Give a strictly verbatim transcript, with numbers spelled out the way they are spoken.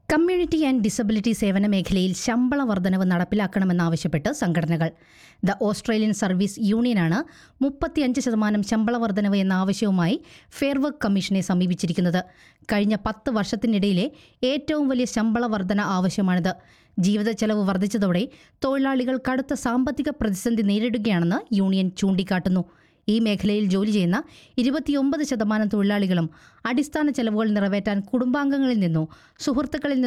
Community and disability സേവന മേഖലയിൽ ശമ്പള വർധനവ് നടപ്പിലാക്കണമെന്നാവശ്യപ്പെട്ട് സംഘടനകൾ. ദ ഓസ്ട്രേലിയൻ സർവീസ് യൂണിയനാണ് മുപ്പത്തിയഞ്ച് ശതമാനം ശമ്പള വർധനവ് എന്ന ആവശ്യവുമായി ഫെയർ വർക്ക് കമ്മീഷനെ സമീപിച്ചിരിക്കുന്നത്. കഴിഞ്ഞ പത്ത് വർഷത്തിനിടയിലെ ഏറ്റവും വലിയ ശമ്പള വർധന ആവശ്യമാണിത്. ജീവിത ചെലവ് വർദ്ധിച്ചതോടെ തൊഴിലാളികൾ കടുത്ത സാമ്പത്തിക പ്രതിസന്ധി നേരിടുകയാണെന്ന് യൂണിയൻ ചൂണ്ടിക്കാട്ടുന്നു. ഈ മേഖലയിൽ ജോലി ചെയ്യുന്ന ഇരുപത്തിയൊമ്പത് ശതമാനം തൊഴിലാളികളും അടിസ്ഥാന ചെലവുകൾ നിറവേറ്റാൻ കുടുംബാംഗങ്ങളിൽ നിന്നോ സുഹൃത്തുക്കളിൽ